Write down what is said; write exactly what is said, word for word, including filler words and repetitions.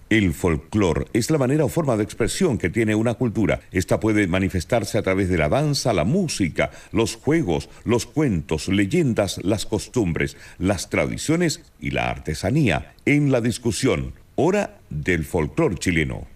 El folclore es la manera o forma de expresión que tiene una cultura. Esta puede manifestarse a través de la danza, la música, los juegos, los cuentos, leyendas, las costumbres, las tradiciones y la artesanía. En la discusión, Hora del Folclore Chileno.